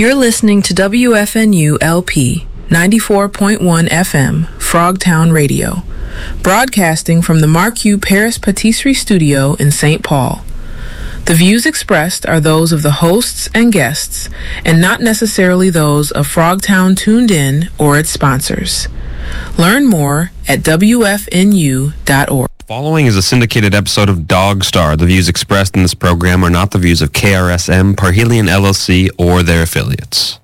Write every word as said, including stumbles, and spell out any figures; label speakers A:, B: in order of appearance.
A: You're listening to W F N U L P ninety-four point one F M, Frogtown Radio, broadcasting from the Marquis Paris Patisserie Studio in Saint Paul. The views expressed are those of the hosts and guests, and not necessarily those of Frogtown Tuned In or its sponsors. Learn more at W F N U dot org.
B: Following is a syndicated episode of Dog Star. The views expressed in this program are not the views of K R S M, Parhelion L L C, or their affiliates.